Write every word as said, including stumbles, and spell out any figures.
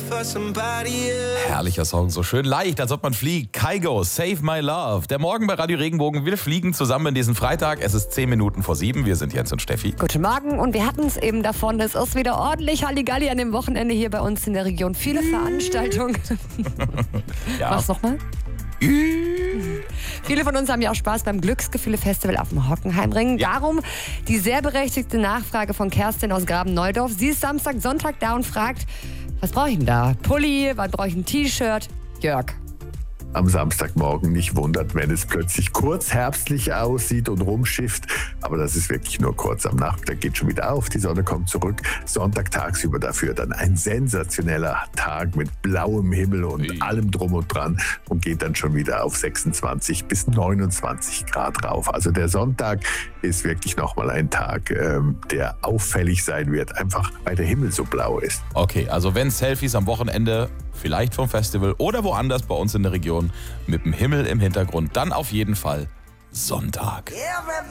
Herrlicher Song, so schön leicht, als ob man fliegt. Kygo, Save My Love. Der Morgen bei Radio Regenbogen. Wir fliegen zusammen in diesen Freitag. Es ist zehn Minuten vor sieben. Wir sind Jens und Steffi. Guten Morgen, und wir hatten es eben davon, es ist wieder ordentlich Halligalli an dem Wochenende hier bei uns in der Region. Viele Veranstaltungen. Ja. Mach's nochmal. Viele von uns haben ja auch Spaß beim Glücksgefühle-Festival auf dem Hockenheimring. Ja. Darum die sehr berechtigte Nachfrage von Kerstin aus Graben-Neudorf. Sie ist Samstag, Sonntag da und fragt, was brauche ich denn da? Pulli, was brauche ich, ein T-Shirt? Jörg. Am Samstagmorgen nicht wundert, wenn es plötzlich kurz herbstlich aussieht und rumschifft. Aber das ist wirklich nur kurz. Am Nachmittag geht schon wieder auf, die Sonne kommt zurück. Sonntag tagsüber dafür dann ein sensationeller Tag mit blauem Himmel und Ui. allem drum und dran und geht dann schon wieder auf sechsundzwanzig bis neunundzwanzig Grad rauf. Also der Sonntag ist wirklich nochmal ein Tag, ähm, der auffällig sein wird, einfach weil der Himmel so blau ist. Okay, also wenn Selfies am Wochenende, vielleicht vom Festival oder woanders bei uns in der Region, mit dem Himmel im Hintergrund, dann auf jeden Fall Sonntag.